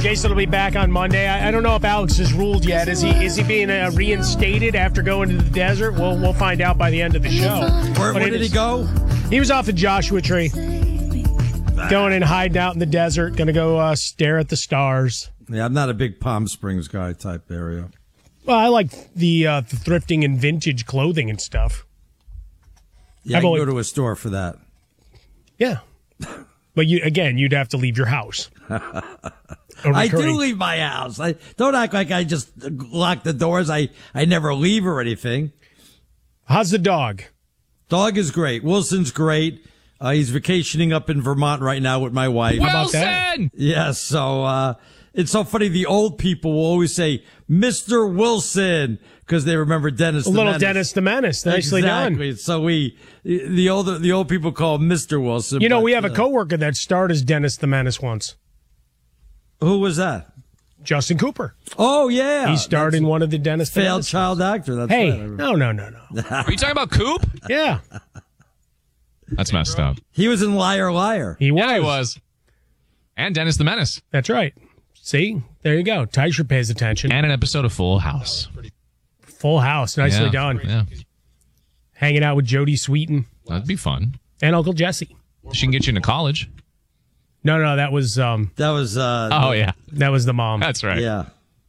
Jason will be back on Monday. I don't know if Alex has ruled yet. Is he being reinstated after going to the desert? We'll find out by the end of the show. Where did he go? He was off the Joshua Tree. Going and hiding out in the desert. Going to go stare at the stars. Yeah, I'm not a big Palm Springs guy type area. Well, I like the thrifting and vintage clothing and stuff. Yeah, I can go to a store for that. Yeah. But you'd have to leave your house. I do leave my house. Don't act like I just lock the doors. I never leave or anything. How's the dog? Dog is great. Wilson's great. He's vacationing up in Vermont right now with my wife. Wilson! How about that? Yeah, so it's so funny. The old people will always say, Mr. Wilson, because they remember Dennis the Menace. Dennis the Menace. Nicely exactly. done. So the old people call him Mr. Wilson. You know, we have a coworker that starred as Dennis the Menace once. Who was that? Justin Cooper. Oh, yeah. He starred in one of the Dennis the Failed Menace child actor. That's hey, right. no. Are you talking about Coop? Yeah. That's messed up. He was in Liar Liar. He was. Yeah, he was. And Dennis the Menace. That's right. See? There you go. Tysher pays attention. And an episode of Full House. Full House. Nicely done. Yeah. Hanging out with Jodie Sweetin. That'd be fun. And Uncle Jesse. She can get you into college. No, that was yeah. that was the mom. That's right. Yeah.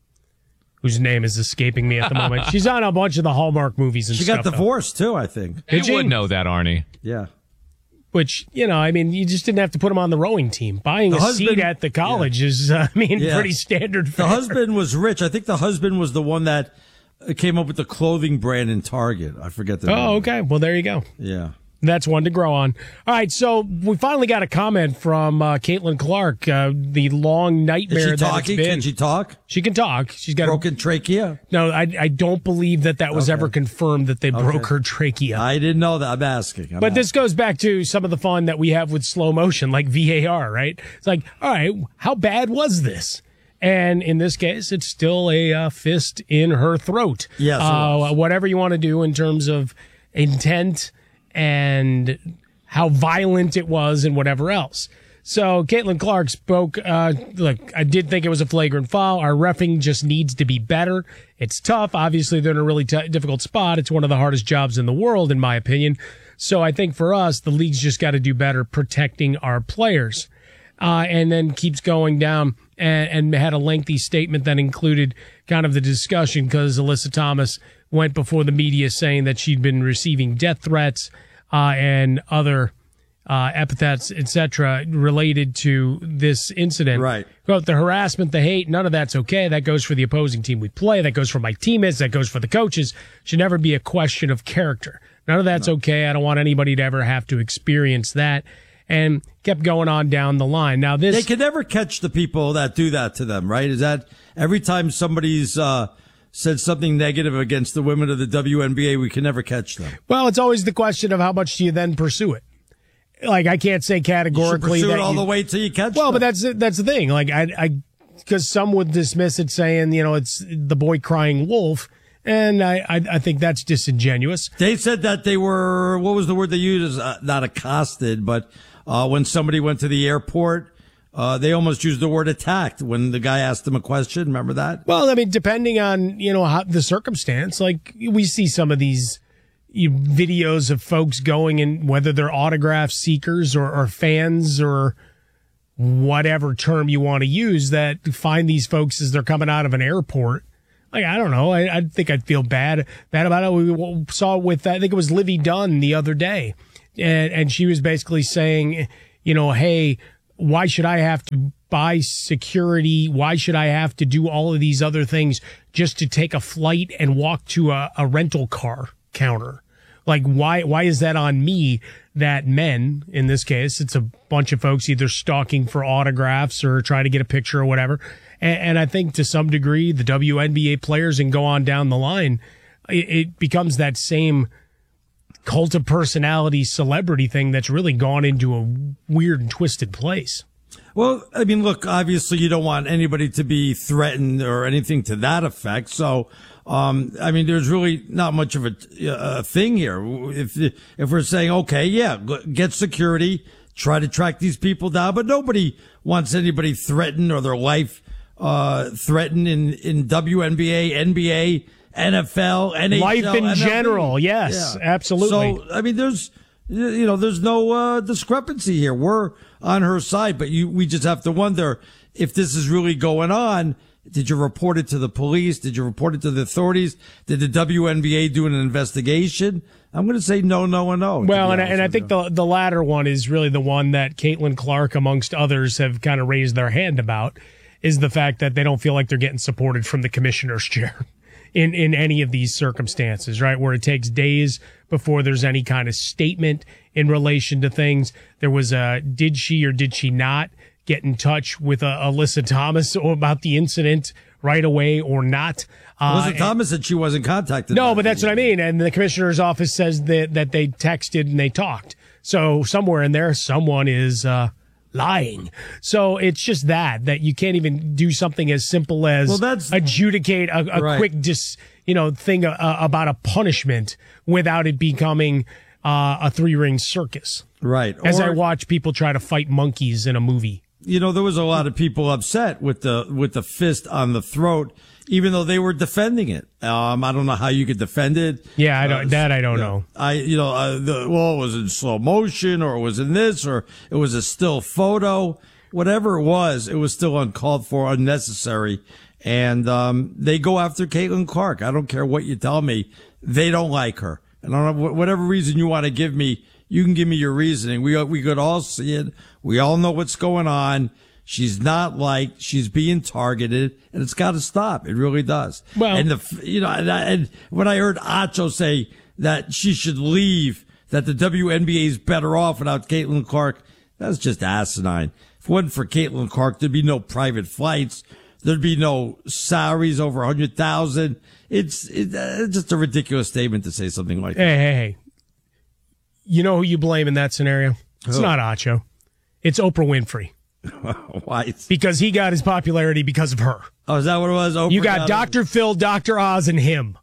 Whose name is escaping me at the moment. She's on a bunch of the Hallmark movies and She stuff. got divorced, too, I think. You would know that, Arnie. Yeah. Which, you just didn't have to put him on the rowing team. Buying a seat at the college is, pretty standard fare. The husband was rich. I think the husband was the one that came up with the clothing brand in Target. I forget the name. Oh, okay. Well, there you go. Yeah. That's one to grow on. All right, so we finally got a comment from Caitlin Clark, the long nightmare that it's been. Can she talk? She can talk. She's got broken trachea. No, I don't believe that was ever confirmed that they broke her trachea. I didn't know that. I'm asking. But this goes back to some of the fun that we have with slow motion, like VAR, right? It's like, all right, how bad was this? And in this case, it's still a fist in her throat. Yes. Whatever you want to do in terms of intent and how violent it was and whatever else. So Caitlin Clark spoke, look, I did think it was a flagrant foul. Our reffing just needs to be better. It's tough. Obviously, they're in a really difficult spot. It's one of the hardest jobs in the world, in my opinion. So I think for us, the league's just got to do better protecting our players. And then keeps going down and had a lengthy statement that included kind of the discussion because Alyssa Thomas went before the media saying that she'd been receiving death threats and other epithets, etc., related to this incident. Right. Quote, the harassment, the hate, none of that's okay. That goes for the opposing team we play. That goes for my teammates. That goes for the coaches. Should never be a question of character. None of that's okay. I don't want anybody to ever have to experience that. And kept going on down the line. Now they can never catch the people that do that to them, right? Is that every time somebody's said something negative against the women of the WNBA, we can never catch them? Well, it's always the question of how much do you then pursue it. Like, I can't say categorically you should pursue that it all the way till you catch them. Well, but that's the thing. Like, because some would dismiss it saying, it's the boy crying wolf. And I think that's disingenuous. They said that they were, what was the word they used? Not accosted, but when somebody went to the airport, they almost used the word attacked when the guy asked them a question. Remember that? Well, I mean, depending on, how the circumstance, like we see some of these videos of folks going and whether they're autograph seekers or fans or whatever term you want to use that find these folks as they're coming out of an airport. Like, I don't know. I think I'd feel bad about it. We saw it with, I think it was Livy Dunn the other day. And she was basically saying, hey, why should I have to buy security? Why should I have to do all of these other things just to take a flight and walk to a rental car counter? Like, why is that on me that men, in this case, it's a bunch of folks either stalking for autographs or trying to get a picture or whatever. And I think to some degree, the WNBA players and go on down the line, it becomes that same cult of personality celebrity thing that's really gone into a weird and twisted place. Well, I mean, look, obviously you don't want anybody to be threatened or anything to that effect. So, I mean, there's really not much of a thing here. If we're saying, okay, yeah, get security, try to track these people down, but nobody wants anybody threatened or their life threaten in WNBA, NBA, NFL, NHL, Life in MLB. general. Yes, absolutely. So, I mean, there's no discrepancy here. We're on her side, but we just have to wonder if this is really going on. Did you report it to the police? Did you report it to the authorities? Did the WNBA do an investigation? I'm going to say no, and no. Well, and I think the latter one is really the one that Caitlin Clark, amongst others, have kind of raised their hand about, is the fact that they don't feel like they're getting supported from the commissioner's chair in any of these circumstances, right? Where it takes days before there's any kind of statement in relation to things. There was did she or did she not get in touch with Alyssa Thomas about the incident right away or not? Alyssa Thomas said she wasn't contacted. No, but that's what I mean. And the commissioner's office says that they texted and they talked. So somewhere in there, someone is lying. So it's just that you can't even do something as simple as adjudicate a right. quick thing about a punishment without it becoming a three-ring circus. Right. As I watch people try to fight monkeys in a movie. You know, there was a lot of people upset with the fist on the throat, even though they were defending it. I don't know how you could defend it. Yeah, I don't know. It was in slow motion, or it was in this, or it was a still photo. Whatever it was still uncalled for, unnecessary. And they go after Caitlin Clark. I don't care what you tell me. They don't like her. And I don't know, whatever reason you want to give me, you can give me your reasoning. We could all see it. We all know what's going on. She's not liked. She's being targeted, and it's got to stop. It really does. Well, and when I heard Acho say that she should leave, that the WNBA is better off without Caitlin Clark, that's just asinine. If it wasn't for Caitlin Clark, there'd be no private flights. There'd be no salaries over $100,000. It's just a ridiculous statement to say something like that. Hey. You know who you blame in that scenario? It's not Acho. It's Oprah Winfrey. Why? Because he got his popularity because of her. Oh, is that what it was? Oprah you got Dr. Phil, Dr. Oz, and him.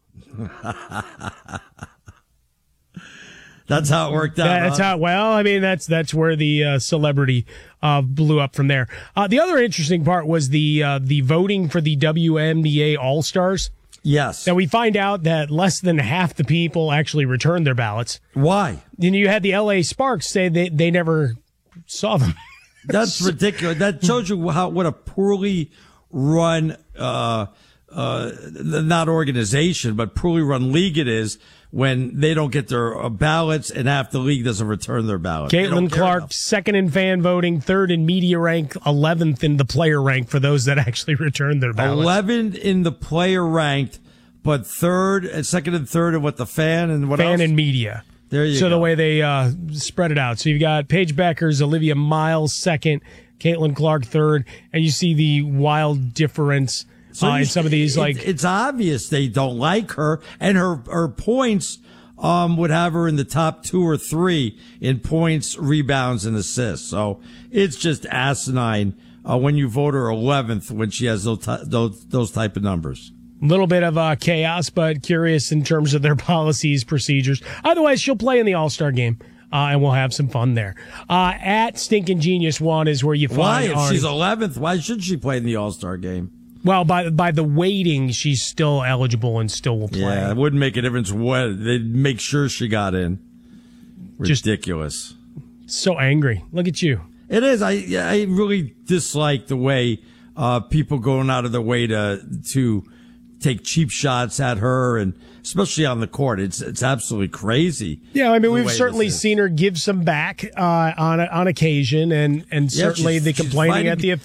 That's how it worked out. That's how. Well, I mean, that's where the celebrity blew up from there. The other interesting part was the voting for the WNBA All-Stars. Yes. Now we find out that less than half the people actually returned their ballots. Why? And you had the LA Sparks say they never saw them. That's ridiculous. That shows you what a poorly run, not organization, but poorly run league it is when they don't get their ballots and half the league doesn't return their ballots. Caitlin Clark, second in fan voting, third in media rank, 11th in the player rank for those that actually returned their ballots. 11th in the player ranked, but second and third in what the fan and what else? Fan and media. There you go. So the way they spread it out. So you've got Paige Beckers, Olivia Miles second, Caitlin Clark third, and you see the wild difference in some of these. It's obvious they don't like her, and her points would have her in the top 2 or 3 in points, rebounds, and assists. So it's just asinine when you vote her 11th when she has those type of numbers. A little bit of chaos, but curious in terms of their policies, procedures. Otherwise, she'll play in the All-Star game, and we'll have some fun there. At Stinkin' Genius 1 is where you find Why? If Arnie. she's 11th, why should she play in the All-Star game? Well, by the weighting, she's still eligible and still will play. Yeah, it wouldn't make a difference what. They'd make sure she got in. Ridiculous. Just so angry. Look at you. It is. I really dislike the way people going out of their way to take cheap shots at her, and especially on the court. It's absolutely crazy. Yeah, I mean, we've certainly seen her give some back on occasion, and certainly the complaining at the